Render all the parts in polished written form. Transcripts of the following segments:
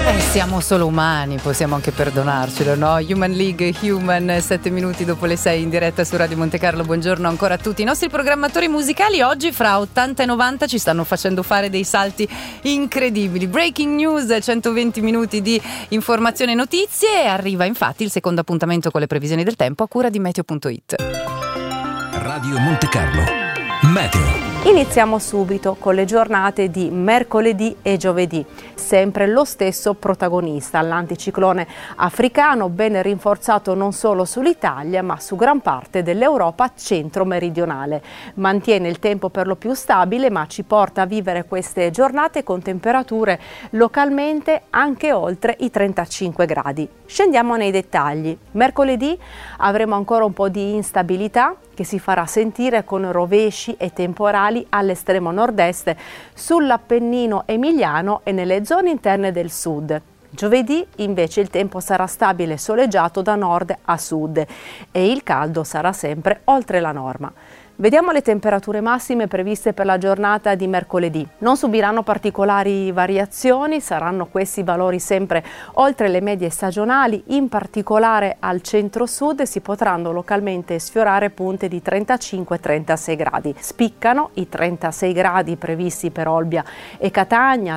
Siamo solo umani, possiamo anche perdonarcelo, no? Human League, Human, 7 minuti dopo le 6 in diretta su Radio Monte Carlo. Buongiorno ancora a tutti. I nostri programmatori musicali oggi fra 80 e 90 ci stanno facendo fare dei salti incredibili. Breaking news, 120 minuti di informazione e notizie. Arriva infatti il secondo appuntamento con le previsioni del tempo a cura di Meteo.it. Radio Monte Carlo, Meteo. Iniziamo subito con le giornate di mercoledì e giovedì. Sempre lo stesso protagonista, l'anticiclone africano, ben rinforzato non solo sull'Italia ma su gran parte dell'Europa centro-meridionale. Mantiene il tempo per lo più stabile ma ci porta a vivere queste giornate con temperature localmente anche oltre i 35 gradi. Scendiamo nei dettagli. Mercoledì avremo ancora un po' di instabilità che si farà sentire con rovesci e temporali all'estremo nord-est sull'Appennino emiliano e nelle zone interne del sud. Giovedì invece il tempo sarà stabile e soleggiato da nord a sud e il caldo sarà sempre oltre la norma. Vediamo le temperature massime previste per la giornata di mercoledì. Non subiranno particolari variazioni, saranno questi valori sempre oltre le medie stagionali, in particolare al centro-sud si potranno localmente sfiorare punte di 35-36 gradi. Spiccano i 36 gradi previsti per Olbia e Catania,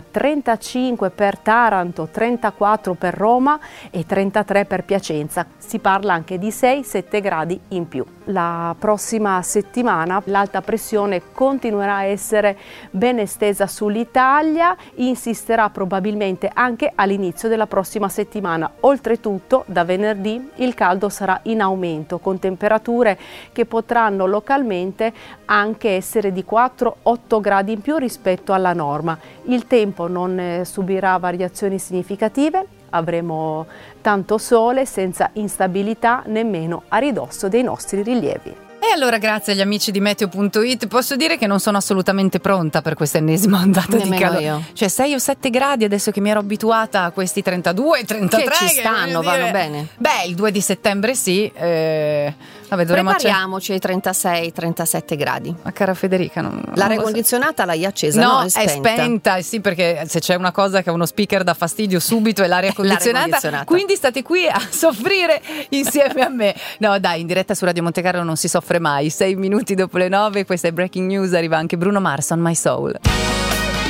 35 per Taranto, 34 per Roma e 33 per Piacenza. Si parla anche di 6-7 gradi in più. La prossima settimana l'alta pressione continuerà a essere ben estesa sull'Italia, insisterà probabilmente anche all'inizio della prossima settimana. Oltretutto da venerdì il caldo sarà in aumento con temperature che potranno localmente anche essere di 4-8 gradi in più rispetto alla norma. Il tempo non subirà variazioni significative. Avremo tanto sole senza instabilità nemmeno a ridosso dei nostri rilievi. E allora grazie agli amici di Meteo.it posso dire che non sono assolutamente pronta per questa ennesima ondata di calore. Io. Cioè 6 o 7 gradi adesso che mi ero abituata a questi 32, 33 che ci stanno, vanno bene. Beh, il 2 di settembre sì. Vabbè, prepariamoci ai 36-37 gradi. Ma cara Federica, l'aria condizionata l'hai accesa? No, è spenta. Sì, perché se c'è una cosa che a uno speaker dà fastidio subito è l'aria condizionata. Quindi state qui a soffrire insieme a me. No, dai, in diretta su Radio Monte Carlo non si soffre mai. 6 minuti dopo le 9, questa è Breaking News, arriva anche Bruno Mars on My Soul.